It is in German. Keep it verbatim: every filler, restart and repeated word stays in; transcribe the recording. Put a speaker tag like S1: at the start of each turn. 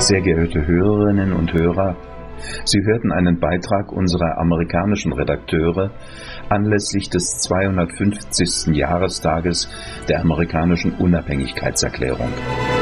S1: Sehr geehrte Hörerinnen und Hörer, Sie hörten einen Beitrag unserer amerikanischen Redakteure anlässlich des zweihundertfünfzigsten Jahrestages der amerikanischen Unabhängigkeitserklärung.